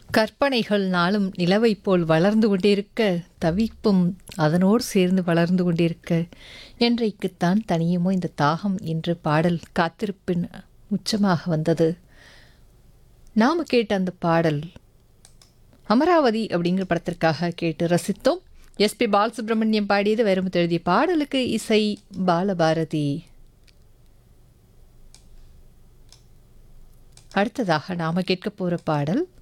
கற்பனைகள் நாளும் நிலவைப் போல் வளர்ந்து கொண்டிருக்க, தவிப்பும் அதனோடு சேர்ந்து வளர்ந்து கொண்டிருக்க, என்றைக்குத்தான் தனியுமோ இந்த தாகம் என்று பாடல் காத்திருப்பின் உச்சமாக வந்தது. நாம கேட்ட அந்த பாடல் அமராவதி அப்படிங்கிற படத்திற்காக கேட்டு ரசித்தோம். எஸ்பி பாலசுப்ரமணியம் பாடியது, வைரமுத்து எழுதிய பாடலுக்கு இசை பாலபாரதி. அடுத்ததாக நாம கேட்க போற பாடல்